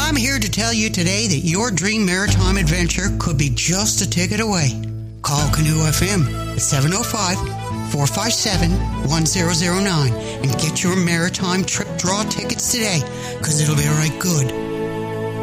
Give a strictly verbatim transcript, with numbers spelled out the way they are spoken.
I'm here to tell you today that your dream maritime adventure could be just a ticket away. Call Canoe F M at seven oh five, four five seven, one oh oh nine and get your maritime trip draw tickets today, because it'll be right good.